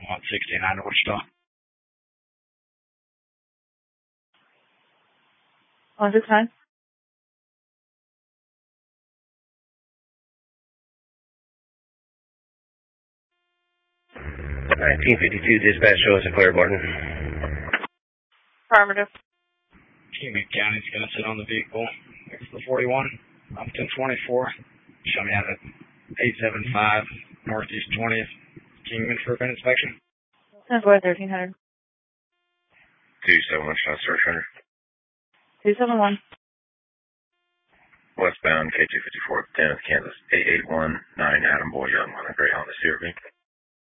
169 Wichita. 169? 1952 dispatch show us a clear Barton. Affirmative. King County's gonna sit on the vehicle. It's the 41. Up to 24. Show me out at 875 Northeast 20th. Kingman for an inspection. 1300. 271 shot search under. 271. Westbound K254 10th Kansas 8819 Adam Boy Young on a Greyhound CRV.